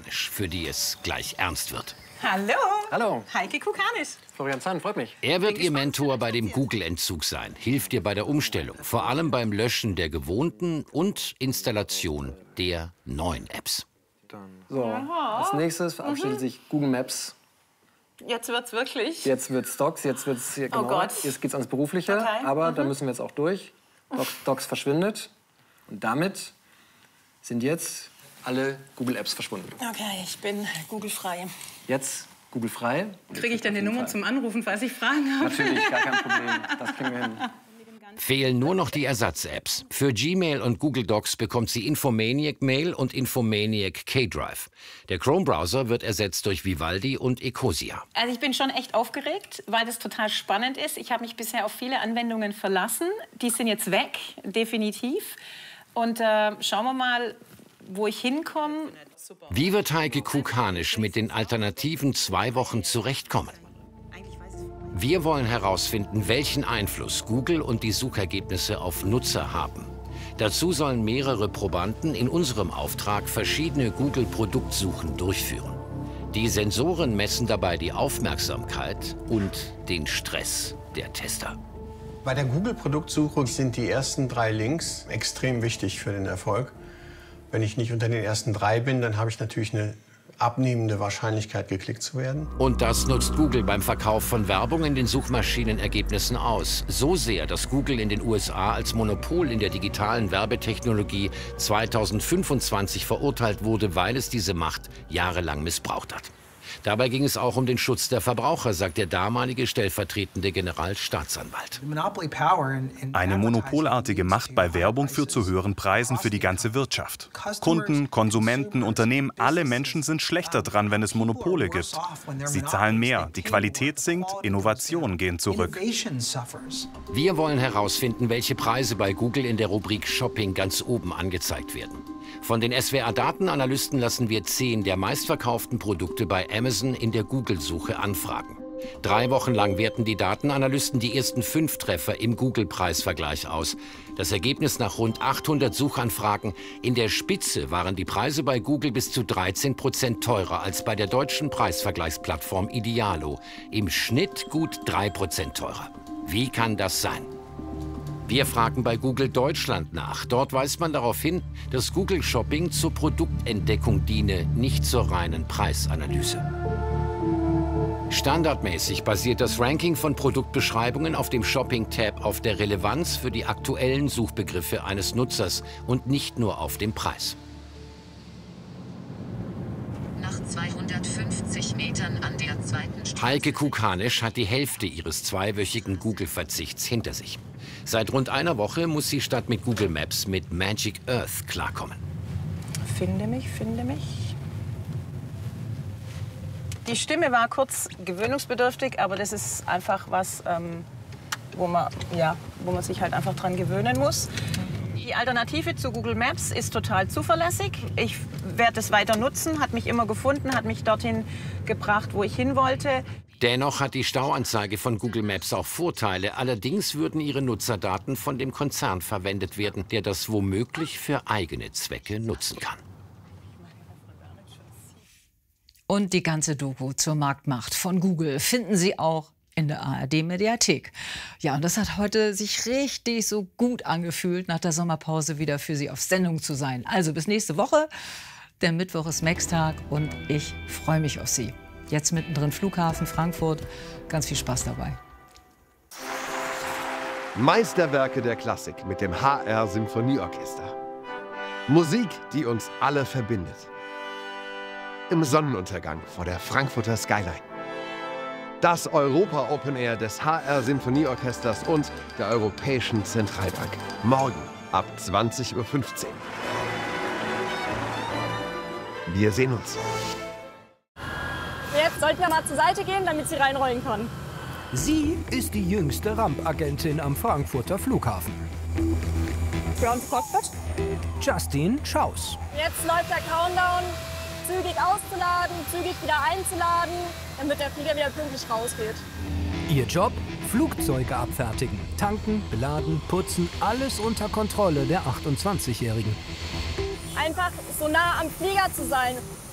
Kukanisch, für die es gleich ernst wird. Hallo. Hallo. Heike Kukanisch. Florian Zahn, freut mich. Er wird Ihr Mentor bei dem Google-Entzug sein, hilft ihr bei der Umstellung, vor allem beim Löschen der gewohnten und Installation der neuen Apps. So, als nächstes verabschiedet sich Google Maps. Jetzt wird's wirklich. Jetzt wird's Docs, jetzt wird's hier, genau. Oh Gott. Jetzt geht's ans Berufliche, Okay. aber da müssen wir jetzt auch durch. Docs verschwindet und damit sind jetzt alle Google Apps verschwunden. Okay, ich bin Google-frei. Jetzt Google frei. Kriege ich denn die Nummer zum Anrufen, falls ich Fragen habe? Natürlich, gar kein Problem. Das kriegen wir hin. Fehlen nur noch die Ersatz-Apps. Für Gmail und Google Docs bekommt sie Infomaniac Mail und Infomaniac K-Drive. Der Chrome-Browser wird ersetzt durch Vivaldi und Ecosia. Also ich bin schon echt aufgeregt, weil das total spannend ist. Ich habe mich bisher auf viele Anwendungen verlassen. Die sind jetzt weg, definitiv. Und schauen wir mal, wo ich hinkomme. Wie wird Heike Kukanisch mit den alternativen 2 Wochen zurechtkommen? Wir wollen herausfinden, welchen Einfluss Google und die Suchergebnisse auf Nutzer haben. Dazu sollen mehrere Probanden in unserem Auftrag verschiedene Google-Produktsuchen durchführen. Die Sensoren messen dabei die Aufmerksamkeit und den Stress der Tester. Bei der Google-Produktsuche sind die ersten 3 Links extrem wichtig für den Erfolg. Wenn ich nicht unter den ersten 3 bin, dann habe ich natürlich eine abnehmende Wahrscheinlichkeit, geklickt zu werden. Und das nutzt Google beim Verkauf von Werbung in den Suchmaschinenergebnissen aus. So sehr, dass Google in den USA als Monopol in der digitalen Werbetechnologie 2025 verurteilt wurde, weil es diese Macht jahrelang missbraucht hat. Dabei ging es auch um den Schutz der Verbraucher, sagt der damalige stellvertretende Generalstaatsanwalt. Eine monopolartige Macht bei Werbung führt zu höheren Preisen für die ganze Wirtschaft. Kunden, Konsumenten, Unternehmen, alle Menschen sind schlechter dran, wenn es Monopole gibt. Sie zahlen mehr, die Qualität sinkt, Innovationen gehen zurück. Wir wollen herausfinden, welche Preise bei Google in der Rubrik Shopping ganz oben angezeigt werden. Von den SWR-Datenanalysten lassen wir 10 der meistverkauften Produkte bei Amazon in der Google-Suche anfragen. 3 Wochen lang werten die Datenanalysten die ersten 5 Treffer im Google-Preisvergleich aus. Das Ergebnis nach rund 800 Suchanfragen: in der Spitze waren die Preise bei Google bis zu 13% teurer als bei der deutschen Preisvergleichsplattform Idealo. Im Schnitt gut 3% teurer. Wie kann das sein? Wir fragen bei Google Deutschland nach. Dort weist man darauf hin, dass Google Shopping zur Produktentdeckung diene, nicht zur reinen Preisanalyse. Standardmäßig basiert das Ranking von Produktbeschreibungen auf dem Shopping-Tab auf der Relevanz für die aktuellen Suchbegriffe eines Nutzers und nicht nur auf dem Preis. Nach 250 Metern an der zweiten Straße. Heike Kukanisch hat die Hälfte ihres 2-wöchigen Google-Verzichts hinter sich. Seit rund einer Woche muss sie statt mit Google Maps mit Magic Earth klarkommen. Finde mich, finde mich. Die Stimme war kurz gewöhnungsbedürftig, aber das ist einfach was, wo man sich halt einfach dran gewöhnen muss. Die Alternative zu Google Maps ist total zuverlässig. Ich werde es weiter nutzen, hat mich immer gefunden, hat mich dorthin gebracht, wo ich hin wollte. Dennoch hat die Stauanzeige von Google Maps auch Vorteile. Allerdings würden ihre Nutzerdaten von dem Konzern verwendet werden, der das womöglich für eigene Zwecke nutzen kann. Und die ganze Doku zur Marktmacht von Google finden Sie auch in der ARD-Mediathek. Ja, und das hat heute sich richtig so gut angefühlt, nach der Sommerpause wieder für Sie auf Sendung zu sein. Also bis nächste Woche. Der Mittwoch ist Max-Tag und ich freue mich auf Sie. Jetzt mittendrin Flughafen Frankfurt. Ganz viel Spaß dabei. Meisterwerke der Klassik mit dem HR Symphonieorchester. Musik, die uns alle verbindet. Im Sonnenuntergang vor der Frankfurter Skyline. Das Europa Open Air des HR Symphonieorchesters und der Europäischen Zentralbank. Morgen ab 20:15 Uhr. Wir sehen uns. Jetzt sollten wir mal zur Seite gehen, damit Sie reinrollen können. Sie ist die jüngste Rampagentin am Frankfurter Flughafen. Ground Cockpit. Justine Schaus. Jetzt läuft der Countdown. Zügig auszuladen, zügig wieder einzuladen, damit der Flieger wieder pünktlich rausgeht. Ihr Job? Flugzeuge abfertigen. Tanken, beladen, putzen, alles unter Kontrolle der 28-Jährigen. Einfach so nah am Flieger zu sein,